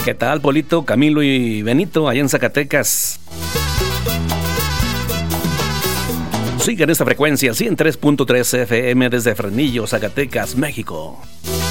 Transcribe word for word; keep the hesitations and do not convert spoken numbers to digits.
¿Qué tal, Polito, Camilo y Benito, allá en Zacatecas? Sigue en esta frecuencia ciento tres punto tres F M desde Fresnillo, Zacatecas, México.